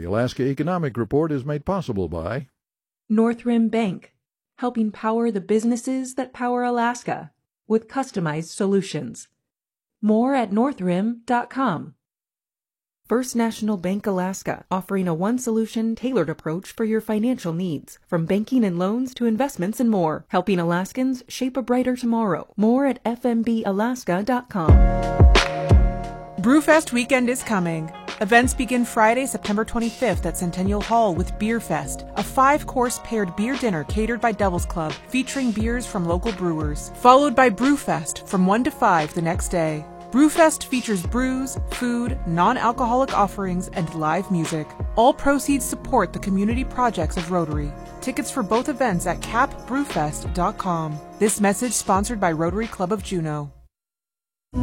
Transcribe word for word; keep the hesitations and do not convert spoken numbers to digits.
The Alaska Economic Report is made possible by Northrim Bank, helping power the businesses that power Alaska with customized solutions. More at northrim dot com. First National Bank Alaska, offering a one-solution, tailored approach for your financial needs. From banking and loans to investments and more, helping Alaskans shape a brighter tomorrow. More at f m b alaska dot com. Brewfest weekend is coming. Events begin Friday, September twenty-fifth at Centennial Hall with Beer Fest, a five-course paired beer dinner catered by Devil's Club, featuring beers from local brewers, followed by Brewfest from one to five the next day. Brewfest features brews, food, non-alcoholic offerings, and live music. All proceeds support the community projects of Rotary. Tickets for both events at cap brewfest dot com. This message sponsored by Rotary Club of Juneau.